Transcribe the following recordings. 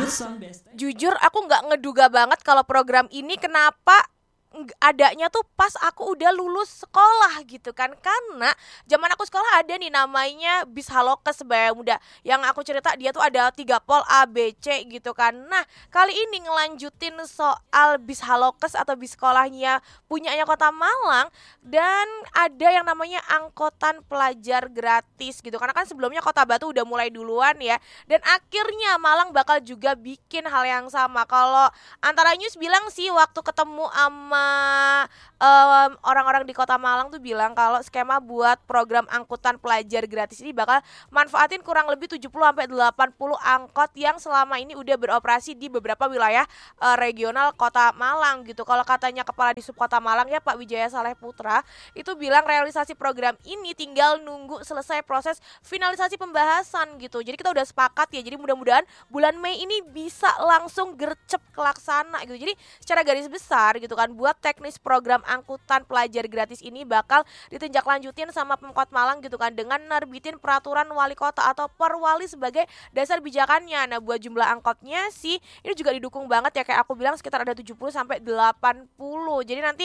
Jujur aku nggak ngeduga banget kalau program ini kenapa adanya tuh pas aku udah lulus sekolah gitu kan. Karena zaman aku sekolah ada nih namanya Bis Halokes Sebaya Muda. Yang aku cerita dia tuh ada 3 pol A, B, C gitu kan. Nah kali ini ngelanjutin soal Bis Halokes atau bis sekolahnya punyanya Kota Malang. Dan ada yang namanya angkutan pelajar gratis gitu. Karena kan sebelumnya Kota Batu udah mulai duluan ya. Dan akhirnya Malang bakal juga bikin hal yang sama. Kalau antara news bilang sih waktu ketemu sama orang-orang di Kota Malang tuh bilang kalau skema buat program angkutan pelajar gratis ini bakal manfaatin kurang lebih 70-80 angkot yang selama ini udah beroperasi di beberapa wilayah regional Kota Malang gitu. Kalau katanya Kepala Disub Kota Malang ya Pak Wijaya Saleh Putra itu bilang realisasi program ini tinggal nunggu selesai proses finalisasi pembahasan gitu. Jadi kita udah sepakat ya. Jadi mudah-mudahan bulan Mei ini bisa langsung gercep kelaksana gitu. Jadi secara garis besar gitu kan buat teknis program angkutan pelajar gratis ini bakal ditinjak-lanjutin sama Pemkot Malang gitu kan dengan nerbitin peraturan wali kota atau perwali sebagai dasar bijakannya. Nah, buat jumlah angkotnya sih ini juga didukung banget ya kayak aku bilang sekitar ada 70 sampai 80. Jadi nanti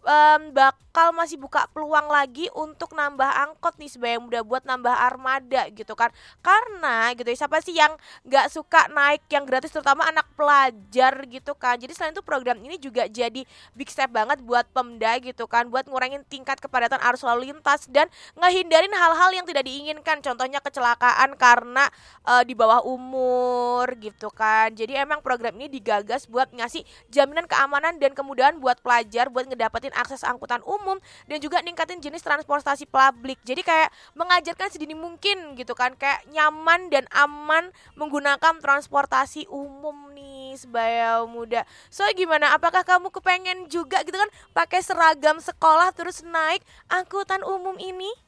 bakal masih buka peluang lagi untuk nambah angkot nih Sebaya Muda buat nambah armada gitu kan. Karena gitu ya siapa sih yang nggak suka naik yang gratis terutama anak pelajar gitu kan. Jadi selain itu program ini juga jadi big step banget buat Pemda gitu kan buat ngurangin tingkat kepadatan arus lalu lintas dan ngehindarin hal-hal yang tidak diinginkan contohnya kecelakaan karena di bawah umur gitu kan. Jadi emang program ini digagas buat ngasih jaminan keamanan dan kemudahan buat pelajar buat ngedapetin akses angkutan umum dan juga ningkatin jenis transportasi publik. Jadi kayak mengajarkan sedini mungkin gitu kan kayak nyaman dan aman menggunakan transportasi umum nih Sebaya Muda. So gimana? Apakah kamu kepengen juga gitu kan pakai seragam sekolah terus naik angkutan umum ini?